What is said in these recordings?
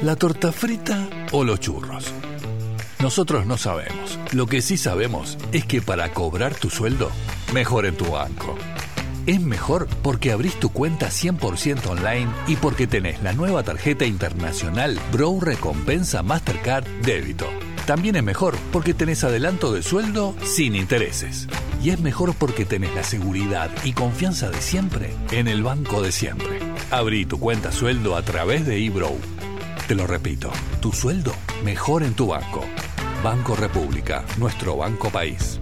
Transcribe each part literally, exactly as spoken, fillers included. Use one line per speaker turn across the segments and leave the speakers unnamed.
la torta frita o los churros. Nosotros no sabemos. Lo que sí sabemos es que para cobrar tu sueldo, mejor en tu banco. Es mejor porque abrís tu cuenta cien por ciento online y porque tenés la nueva tarjeta internacional Bro Recompensa Mastercard Débito. También es mejor porque tenés adelanto de sueldo sin intereses. Y es mejor porque tenés la seguridad y confianza de siempre en el banco de siempre. Abrí tu cuenta sueldo a través de eBrow. Te lo repito, tu sueldo mejor en tu banco. Banco República, nuestro banco país.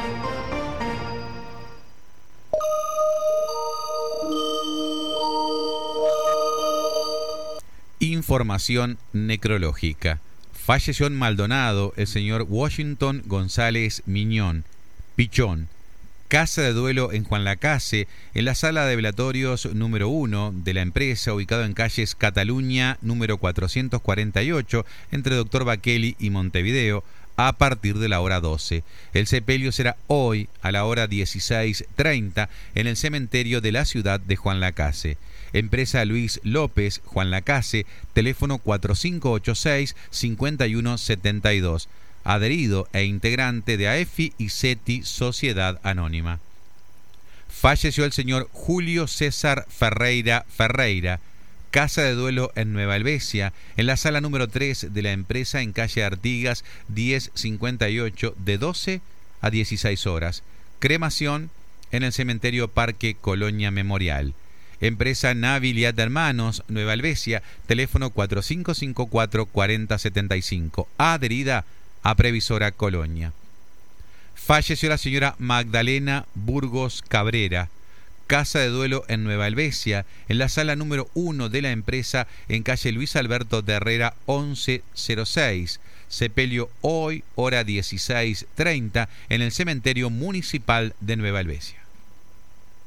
Información necrológica. Falleció en Maldonado el señor Washington González Miñón, Pichón. Casa de duelo en Juan Lacase, en la sala de velatorios número uno de la empresa, ubicado en calles Cataluña número cuatrocientos cuarenta y ocho, entre Doctor Baqueli y Montevideo, a partir de la hora doce. El sepelio será hoy a la hora dieciséis treinta en el cementerio de la ciudad de Juan Lacase. Empresa Luis López, Juan Lacase, teléfono cuatro cinco ocho seis, cinco uno siete dos. Adherido e integrante de A E F I y SETI Sociedad Anónima. Falleció el señor Julio César Ferreira Ferreira, casa de duelo en Nueva Helvecia, en la sala número tres de la empresa en calle Artigas diez cincuenta y ocho, de doce a dieciséis horas. Cremación en el cementerio Parque Colonia Memorial. Empresa Naviliat Hermanos, Nueva Helvecia, teléfono cuatro cinco cinco cuatro, cuatro cero siete cinco, adherida a Previsora Colonia. Falleció la señora Magdalena Burgos Cabrera, casa de duelo en Nueva Helvecia, en la sala número uno de la empresa en calle Luis Alberto de Herrera once cero seis. Sepelio hoy, hora dieciséis treinta, en el cementerio municipal de Nueva Helvecia.